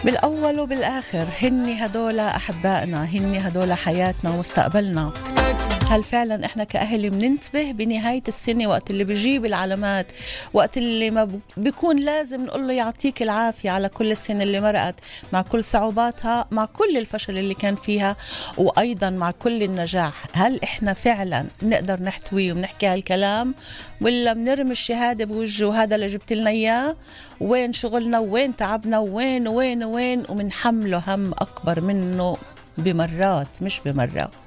بالأول وبالآخر هن هدول أحبائنا، هن هدول حياتنا ومستقبلنا. هل فعلا احنا كأهل بننتبه بنهاية السنة وقت اللي بيجيب العلامات، وقت اللي ما بيكون لازم نقول له يعطيك العافية على كل السنة اللي مرقت، مع كل صعوباتها، مع كل الفشل اللي كان فيها، وأيضا مع كل النجاح؟ هل احنا فعلا نقدر نحتويه ونحكي هالكلام، ولا بنرمي الشهادة بوجهه هذا اللي جبت لنا إياه، وين شغلنا وين تعبنا وين وين وين، ومنحمله هم أكبر منه بمرات مش بمرة؟